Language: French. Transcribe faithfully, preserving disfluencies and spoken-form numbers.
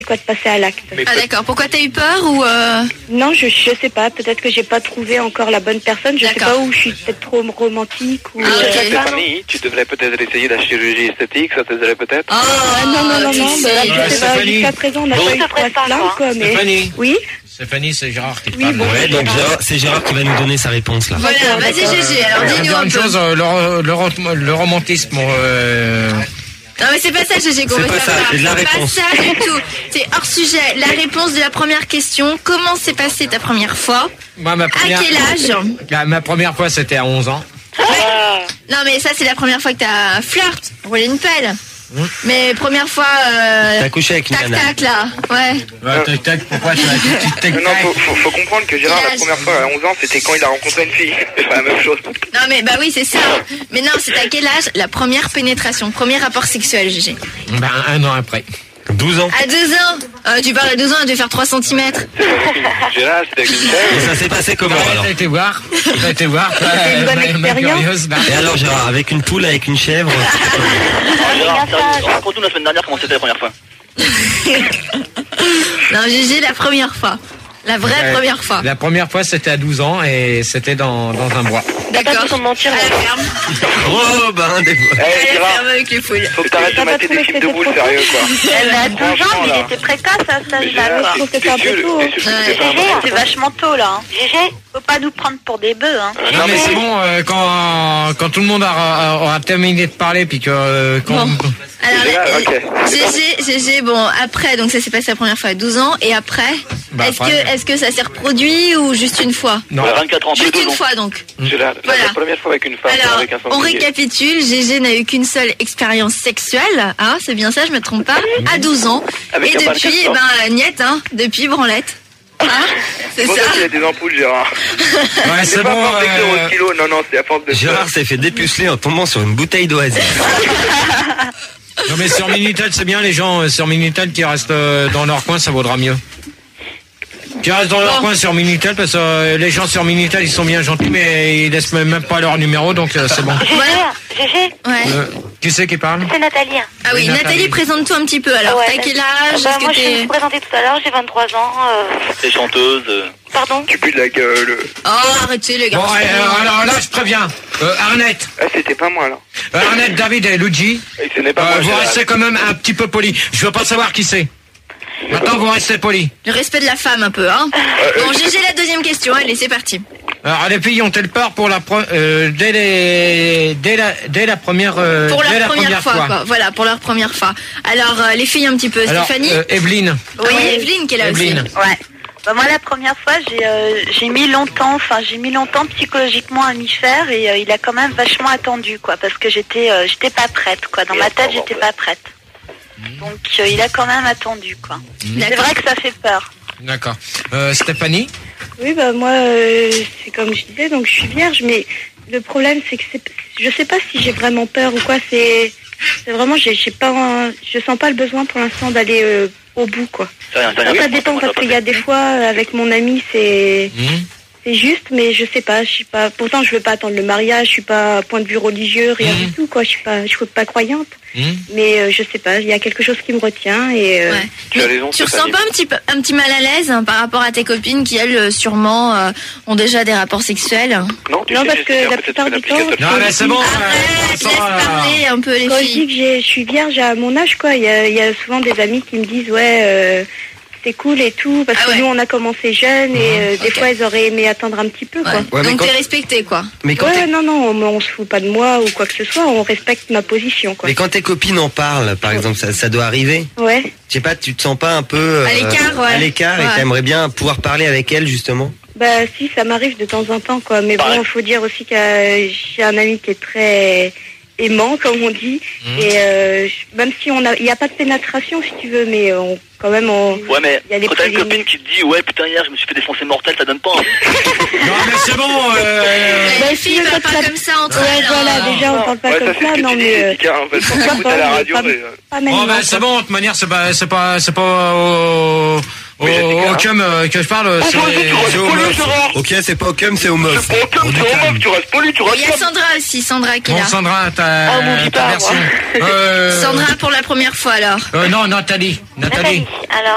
quoi, de passer à l'acte. Ah d'accord, pourquoi t'as eu peur ou euh... Non, je, je sais pas, peut-être que j'ai pas trouvé encore la bonne personne, je sais pas où, je suis peut-être trop romantique ou... Ah, euh... Stéphanie, tu devrais peut-être essayer la chirurgie esthétique, ça t'aiderait peut-être. Ah non, non, non, non, bah, je sais pas, jusqu'à présent on n'a pas eu de quoi se plaindre, quoi, mais... Stéphanie. Oui. Stéphanie, c'est Gérard qui te oui, parle. bon, ouais, donc Gérard, c'est Gérard qui va nous donner sa réponse là. Voilà, vas-y Gégé, alors dis-nous un peu. Une chose, euh, le, le, le romantisme... Euh... Non mais c'est pas ça Gégé qu'on veut savoir. C'est la réponse. C'est pas ça du tout. C'est hors sujet. La réponse de la première question. Comment s'est passée ta première fois? Moi, ma première... À quel âge? La, Ma première fois c'était à onze ans. Ouais. Non mais ça c'est la première fois que t'as flirt, roulé une pelle. Mmh. Mais première fois... Euh, T'as couché avec une tac nana. tac là, ouais. Ouais, tac tac, pourquoi tu as dit tac tac? Non, faut, faut, faut comprendre que Gérard, la première fois à onze ans, c'était quand il a rencontré une fille. C'est pas la même chose. Non mais bah oui, c'est ça. Mais non, c'est à quel âge la première pénétration, premier rapport sexuel, Gégé? Ben, un an après. douze ans. À deux ans euh, Tu parles à deux ans, elle devait faire trois centimètres. Gérard, c'était avec une chèvre. Et ça s'est passé comment ouais, alors? T'as été voir T'as été voir C'est une bonne expérience. Bah. Et alors Gérard, avec une poule, avec une chèvre? Gérard, raconte-nous la semaine dernière comment c'était la première fois. Non, Gégé, la première fois. La vraie ouais, première fois. La première fois c'était à douze ans et c'était dans, dans un bois. D'accord. À la ferme. Oh ben des fois. À la ferme avec les poules. Faut que t'arrêtes de mater des films de boules, sérieux quoi. Elle a douze ans, mais il était précoce à cet âge-là. Je trouve que c'est un peu tôt. Gégé, c'est vachement tôt là. Gégé, faut pas nous prendre pour des bœufs. Hein. Non mais c'est bon, euh, quand, quand tout le monde aura, aura terminé de parler puis que... Euh, quand... Bon. Alors, Gégé, okay. Gégé, Gégé, bon, après, donc ça s'est passé la première fois à douze ans, et après, bah, est-ce après, que, est-ce que ça s'est reproduit ou juste une fois? Non. vingt-quatre ans, juste une fois donc. Gérard, Voilà. la première fois avec une femme, alors, avec un on récapitule, Gégé n'a eu qu'une seule expérience sexuelle, hein, c'est bien ça, je me trompe pas, à douze ans, avec et depuis, eh ben, niette, hein, depuis branlette. Hein, c'est ça. Il a des ampoules, Gérard. Ouais, c'est pas bon. à force Euh... d'être au kilo, non, non, c'est à force de... Gérard s'est fait dépuceler en tombant sur une bouteille d'oasis. Non mais sur Minitel c'est bien, les gens euh, sur Minitel qui restent euh, dans leur coin, ça vaudra mieux. Qui restent dans leur bon. coin sur Minitel parce que euh, les gens sur Minitel ils sont bien gentils mais ils laissent même pas leur numéro donc euh, c'est bon. Gégé, Gégé. Ouais. Euh, qui c'est qui parle? C'est Nathalie. Ah oui, Oui, Nathalie, Nathalie. présente-toi un petit peu alors. Ouais, T'as quel âge? bah, Est-ce moi, que je me t'es... suis présentée tout à l'heure, j'ai vingt-trois ans. Euh... T'es chanteuse. Euh... Pardon? Tu pues de la gueule. Oh, arrêtez les gars. Bon euh, alors là je préviens. Euh, Arnette. Ah, c'était pas moi, là. Euh, Arnette, David et Luigi. Et ce n'est pas Euh, moi, vous Gérard. restez quand même un petit peu poli. Je veux pas savoir qui c'est. Maintenant vous restez poli. Le respect de la femme un peu, hein. Euh, Bon, Gégé, la deuxième question, allez, c'est parti. Alors les filles ont-elles peur pour la pro- euh, dès, les, dès la dès la première euh, Pour dès leur première, fois, quoi. Voilà, pour leur première fois. Alors, euh, les filles un petit peu, Alors, Stéphanie. euh, Evelyne. Oui, Evelyne qui est là Evelyne. aussi. Ouais. Bah, moi, la première fois, j'ai euh, j'ai mis longtemps, enfin, j'ai mis longtemps psychologiquement à m'y faire et euh, il a quand même vachement attendu, quoi, parce que j'étais euh, j'étais pas prête, quoi. Dans ma tête, j'étais pas prête. Donc, euh, il a quand même attendu, quoi. C'est vrai que ça fait peur. D'accord. Euh, Stéphanie. Oui, bah moi, euh, c'est comme je disais, donc je suis vierge, mais le problème, c'est que c'est, je sais pas si j'ai vraiment peur ou quoi, c'est, c'est vraiment, j'ai, j'ai pas, je sens pas le besoin pour l'instant d'aller euh, au bout, quoi. C'est rien, c'est rien. Alors, ça dépend parce qu'il y a des fois, euh, avec mon ami, c'est, Mmh. c'est juste, mais je sais pas, je suis pas, pourtant je veux pas attendre le mariage, je suis pas, point de vue religieux, rien Mmh. du tout, quoi, je suis pas, je suis pas croyante. Mmh. Mais euh, je sais pas, il y a quelque chose qui me retient et euh, Ouais. Tu as Mais raison, tu ressens Stéphanie. pas un petit, peu- un petit mal à l'aise hein, par rapport à tes copines qui, elles, euh, sûrement, euh, ont déjà des rapports sexuels? Non, tu Non, sais, parce j'ai que fait la peut-être plupart une du temps, application. Non mais c'est bon. Arrête, euh, laisse ça va, là. parler un peu les quand je dis filles. que j'ai- je suis vierge à mon âge, quoi, il y a, il y a souvent des amis qui me disent ouais, euh, c'est cool et tout, parce Ah que ouais. nous on a commencé jeune et euh, des Ok. fois ils auraient aimé attendre un petit peu, quoi. Ouais. Ouais, mais Donc quand- t'es respecté, quoi. Mais quand, Ouais, tes, non, non, on, on se fout pas de moi ou quoi que ce soit, on respecte ma position, quoi. mais quand tes copines en parlent, par exemple, ça, ça doit arriver. Ouais. Je sais pas, tu te sens pas un peu euh, À l'écart, ouais. à l'écart Ouais. et t'aimerais bien pouvoir parler avec elle justement. Bah si, ça m'arrive de temps en temps, quoi. Mais Pareil. bon, il faut dire aussi que euh, j'ai un ami qui est très aimant, comme on dit. Mmh. Et euh, je- même si on a, il n'y a pas de pénétration, si tu veux, mais on, quand même, on. Ouais, mais Il y a les quand t'as une préliminaires. copine qui te dit ouais, putain, hier je me suis fait défoncer mortel, ça donne pas envie. Non mais c'est bon. Euh... Les filles si, parlent quand pas ça- comme ça entre Ouais, elles. voilà, hein. déjà, on parle pas Ouais, comme ça, c'est ça, ce que non, tu dis, mais. euh, Jessica, en fait, pourquoi quand t'écoutes pas, à la mais radio, pas- mais, euh, pas Bon maintenant, ben quoi. c'est bon, de toute manière c'est pas c'est pas c'est pas au au, Oui, Jessica. au cum euh, que je parle, c'est vas-y, tu restes c'est au poli, meuf. Gérard. Ok, c'est pas au cum, c'est au meuf. C'est pas au calme, du c'est au calme. meuf, tu restes poli, tu Il y a restes Sandra aussi, Sandra qui est Bon là. Sandra, ta, Ah, mon ta guitare, version. moi. Euh, Sandra pour la première fois alors. euh, non Nathalie, Nathalie. Nathalie, alors.